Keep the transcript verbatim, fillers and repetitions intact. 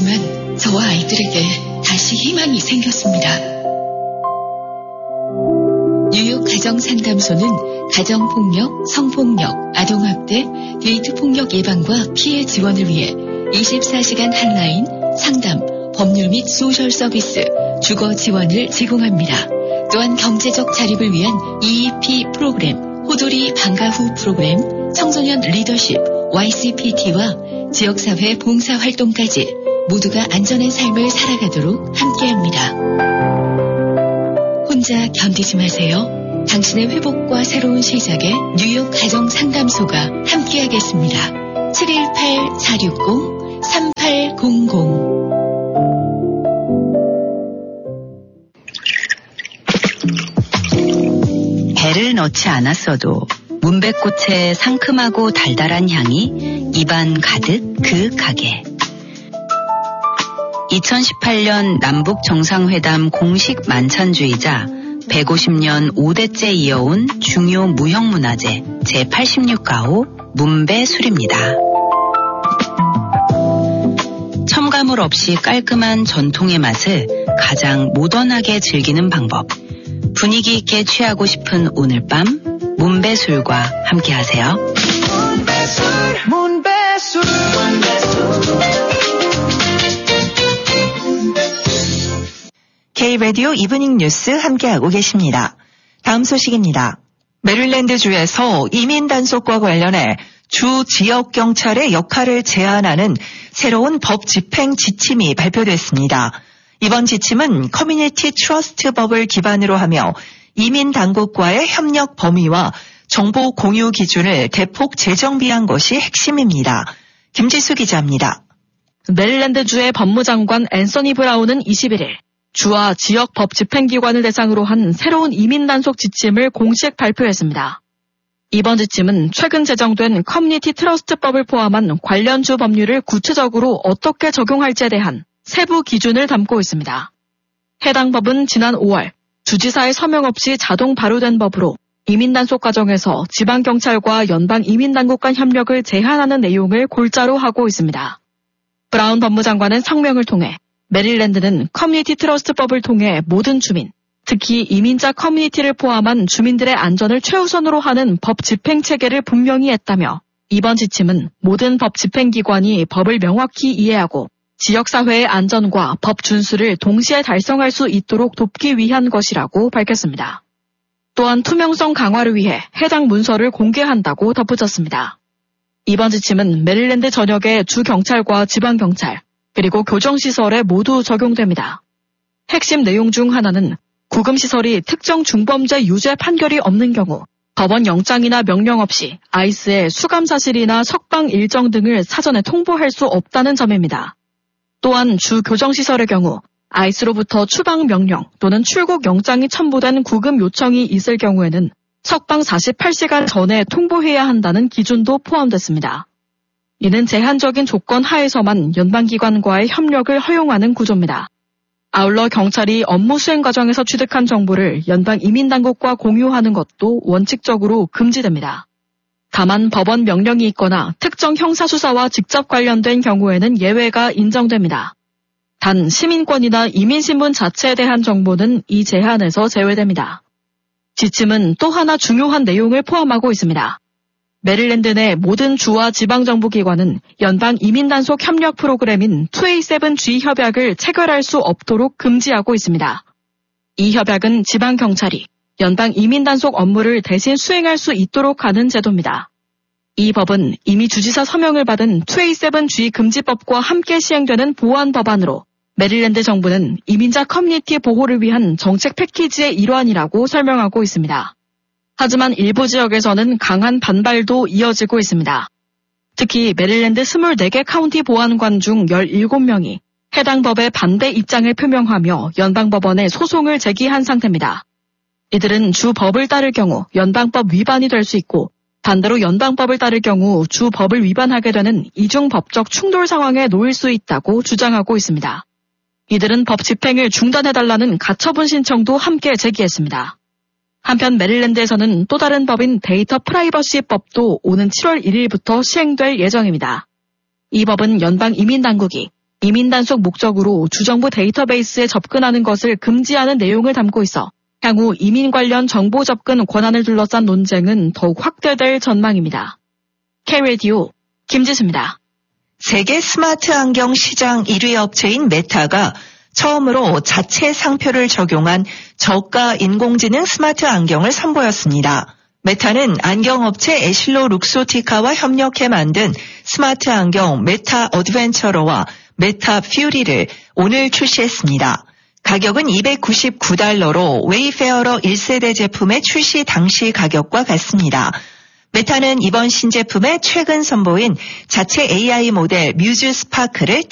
하지만 저와 아이들에게 다시 희망이 생겼습니다. 뉴욕 가정상담소는 가정폭력, 성폭력, 아동학대, 데이트폭력 예방과 피해 지원을 위해 이십사 시간 한라인, 상담, 법률 및 소셜 서비스, 주거 지원을 제공합니다. 또한 경제적 자립을 위한 이이피 프로그램, 호돌이 방과 후 프로그램, 청소년 리더십, 와이씨피티와 지역사회 봉사활동까지 모두가 안전한 삶을 살아가도록 함께합니다. 혼자 견디지 마세요. 당신의 회복과 새로운 시작에 뉴욕 가정상담소가 함께하겠습니다. 칠일팔 사육공 삼팔공공 배를 넣지 않았어도 문배꽃의 상큼하고 달달한 향이 입안 가득 그 가게. 이천십팔 년 남북 정상회담 공식 만찬주의자 백오십 년 오 대째 이어온 중요 무형문화재 제팔십육 가호 문배술입니다. 첨가물 없이 깔끔한 전통의 맛을 가장 모던하게 즐기는 방법. 분위기 있게 취하고 싶은 오늘 밤 문배술과 함께하세요. 문배술, 문배술, 문배술. K-라디오 이브닝 뉴스 함께하고 계십니다. 다음 소식입니다. 메릴랜드주에서 이민 단속과 관련해 주 지역경찰의 역할을 제한하는 새로운 법 집행 지침이 발표됐습니다. 이번 지침은 커뮤니티 트러스트법을 기반으로 하며 이민 당국과의 협력 범위와 정보 공유 기준을 대폭 재정비한 것이 핵심입니다. 김지수 기자입니다. 메릴랜드주의 법무장관 앤서니 브라운은 이십일일 주와 지역 법 집행기관을 대상으로 한 새로운 이민 단속 지침을 공식 발표했습니다. 이번 지침은 최근 제정된 커뮤니티 트러스트법을 포함한 관련 주 법률을 구체적으로 어떻게 적용할지에 대한 세부 기준을 담고 있습니다. 해당 법은 지난 오월 주지사의 서명 없이 자동 발효된 법으로 이민 단속 과정에서 지방경찰과 연방 이민당국 간 협력을 제한하는 내용을 골자로 하고 있습니다. 브라운 법무장관은 성명을 통해 메릴랜드는 커뮤니티 트러스트법을 통해 모든 주민, 특히 이민자 커뮤니티를 포함한 주민들의 안전을 최우선으로 하는 법 집행 체계를 분명히 했다며 이번 지침은 모든 법 집행기관이 법을 명확히 이해하고 지역사회의 안전과 법 준수를 동시에 달성할 수 있도록 돕기 위한 것이라고 밝혔습니다. 또한 투명성 강화를 위해 해당 문서를 공개한다고 덧붙였습니다. 이번 지침은 메릴랜드 전역의 주경찰과 지방경찰, 그리고 교정시설에 모두 적용됩니다. 핵심 내용 중 하나는 구금시설이 특정 중범죄 유죄 판결이 없는 경우 법원 영장이나 명령 없이 아이스의 수감 사실이나 석방 일정 등을 사전에 통보할 수 없다는 점입니다. 또한 주 교정시설의 경우 아이스로부터 추방 명령 또는 출국 영장이 첨부된 구금 요청이 있을 경우에는 석방 사십팔 시간 전에 통보해야 한다는 기준도 포함됐습니다. 이는 제한적인 조건 하에서만 연방기관과의 협력을 허용하는 구조입니다. 아울러 경찰이 업무 수행 과정에서 취득한 정보를 연방 이민당국과 공유하는 것도 원칙적으로 금지됩니다. 다만 법원 명령이 있거나 특정 형사수사와 직접 관련된 경우에는 예외가 인정됩니다. 단 시민권이나 이민신분 자체에 대한 정보는 이 제한에서 제외됩니다. 지침은 또 하나 중요한 내용을 포함하고 있습니다. 메릴랜드 내 모든 주와 지방정부기관은 연방 이민단속 협력 프로그램인 이백이십칠 지 협약을 체결할 수 없도록 금지하고 있습니다. 이 협약은 지방경찰이 연방 이민단속 업무를 대신 수행할 수 있도록 하는 제도입니다. 이 법은 이미 주지사 서명을 받은 이백이십칠 지 금지법과 함께 시행되는 보완 법안으로 메릴랜드 정부는 이민자 커뮤니티 보호를 위한 정책 패키지의 일환이라고 설명하고 있습니다. 하지만 일부 지역에서는 강한 반발도 이어지고 있습니다. 특히 메릴랜드 이십사 개 카운티 보안관 중 열일곱 명이 해당 법에 반대 입장을 표명하며 연방법원에 소송을 제기한 상태입니다. 이들은 주 법을 따를 경우 연방법 위반이 될 수 있고 반대로 연방법을 따를 경우 주 법을 위반하게 되는 이중법적 충돌 상황에 놓일 수 있다고 주장하고 있습니다. 이들은 법 집행을 중단해달라는 가처분 신청도 함께 제기했습니다. 한편 메릴랜드에서는 또 다른 법인 데이터 프라이버시법도 오는 칠월 일일부터 시행될 예정입니다. 이 법은 연방 이민당국이 이민 단속 목적으로 주정부 데이터베이스에 접근하는 것을 금지하는 내용을 담고 있어 향후 이민 관련 정보 접근 권한을 둘러싼 논쟁은 더욱 확대될 전망입니다. K-라디오 김지수입니다. 세계 스마트 안경 시장 일 위 업체인 메타가 처음으로 자체 상표를 적용한 저가 인공지능 스마트 안경을 선보였습니다. 메타는 안경업체 에실로 룩소티카와 협력해 만든 스마트 안경 메타 어드벤처러와 메타 퓨리를 오늘 출시했습니다. 가격은 이백구십구 달러로 웨이페어러 일 세대 제품의 출시 당시 가격과 같습니다. 메타는 이번 신제품의 최근 선보인 자체 에이아이 모델 뮤즈 스파크를